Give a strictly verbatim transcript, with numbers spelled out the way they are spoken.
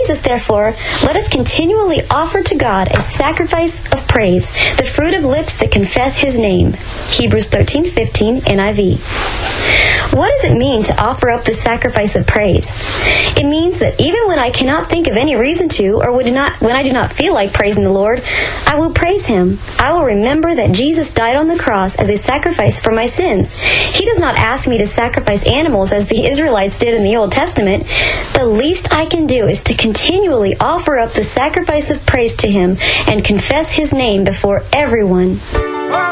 Jesus, therefore, let us continually offer to God a sacrifice of praise, the fruit of lips that confess His name. Hebrews thirteen fifteen, N I V. What does it mean to offer up the sacrifice of praise? It means that even when I cannot think of any reason to, or when, not, when I do not feel like praising the Lord, I will praise Him. I will remember that Jesus died on the cross as a sacrifice for my sins. He does not ask me to sacrifice animals as the Israelites did in the Old Testament. The least I can do is to continually offer up the sacrifice of praise to Him and confess His name before everyone.